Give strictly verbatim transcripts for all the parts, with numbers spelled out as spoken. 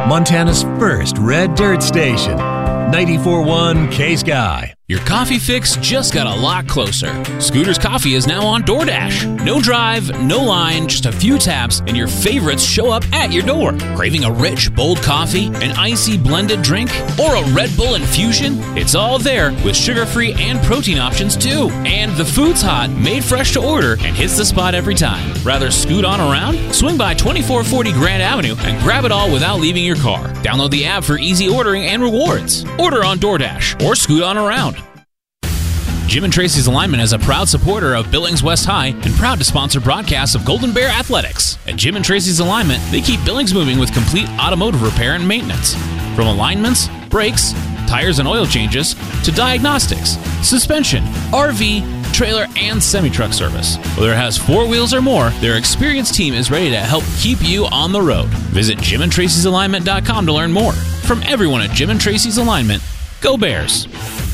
Montana's first Red Dirt station. ninety-four point one K-Sky. Your coffee fix just got a lot closer. Scooter's Coffee is now on DoorDash. No drive, no line, just a few taps, and your favorites show up at your door. Craving a rich, bold coffee, an icy blended drink, or a Red Bull infusion? It's all there with sugar-free and protein options too. And the food's hot, made fresh to order, and hits the spot every time. Rather scoot on around? Swing by twenty-four forty Grand Avenue and grab it all without leaving your car. Download the app for easy ordering and rewards. Order on DoorDash or scoot on around. Jim and Tracy's Alignment is a proud supporter of Billings West High and proud to sponsor broadcasts of Golden Bear Athletics. At Jim and Tracy's Alignment, they keep Billings moving with complete automotive repair and maintenance. From alignments, brakes, tires and oil changes, to diagnostics, suspension, R V, trailer, and semi-truck service. Whether it has four wheels or more, their experienced team is ready to help keep you on the road. Visit jim and tracys alignment dot com to learn more. From everyone at Jim and Tracy's Alignment, go Bears!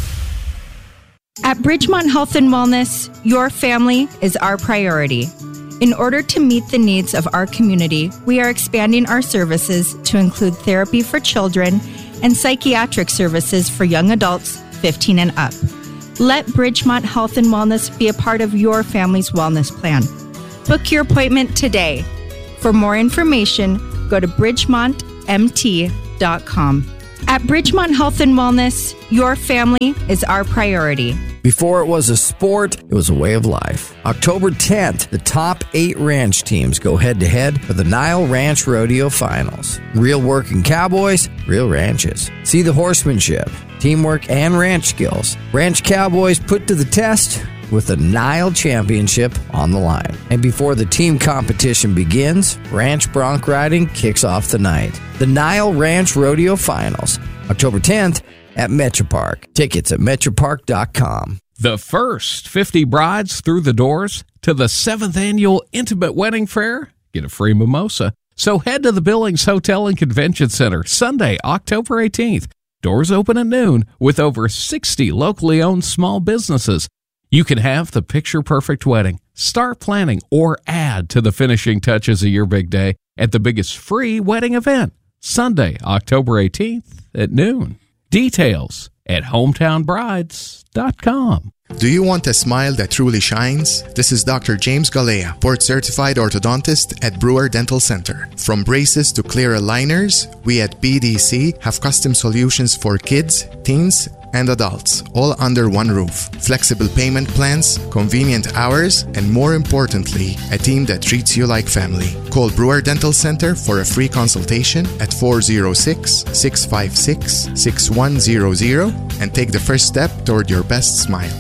At Bridgemont Health and Wellness, your family is our priority. In order to meet the needs of our community, we are expanding our services to include therapy for children and psychiatric services for young adults fifteen and up. Let Bridgemont Health and Wellness be a part of your family's wellness plan. Book your appointment today. For more information, go to bridgemont m t dot com. At Bridgemont Health and Wellness, your family is our priority. Before it was a sport, it was a way of life. October tenth, the top eight ranch teams go head-to-head for the Nile Ranch Rodeo Finals. Real working cowboys, real ranches. See the horsemanship, teamwork, and ranch skills. Ranch cowboys put to the test with the Nile Championship on the line. And before the team competition begins, ranch bronc riding kicks off the night. The Nile Ranch Rodeo Finals, October tenth, at Metropark. Tickets at metropark dot com. The first fifty brides through the doors to the seventh annual Intimate Wedding Fair get a free mimosa. So head to the Billings Hotel and Convention Center Sunday, October eighteenth. Doors open at noon with over sixty locally owned small businesses. You can have the picture-perfect wedding, start planning, or add to the finishing touches of your big day at the biggest free wedding event, Sunday, October eighteenth at noon. Details at hometown brides dot com. Do you want a smile that truly shines? This is Doctor James Galea, board-certified orthodontist at Brewer Dental Center. From braces to clear aligners, we at B D C have custom solutions for kids, teens, and adults, all under one roof. Flexible payment plans, convenient hours, and more importantly, a team that treats you like family. Call Brewer Dental Center for a free consultation at four oh six, six five six, six one zero zero and take the first step toward your best smile.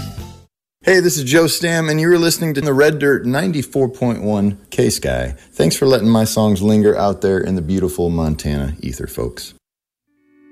Hey, this is Joe Stam, and you're listening to the Red Dirt ninety-four point one K-Sky. Thanks for letting my songs linger out there in the beautiful Montana ether, folks.